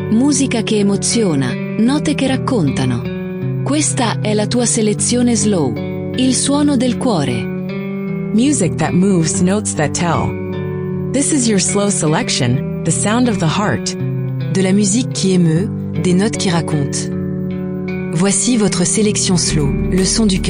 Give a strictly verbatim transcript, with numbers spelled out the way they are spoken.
Musica che emoziona, note che raccontano. Questa è la tua selezione slow, il suono del cuore. Music that moves, notes that tell. This is your slow selection, the sound of the heart. De la musique qui émeut, des notes qui racontent. Voici votre sélection slow, le son du cœur.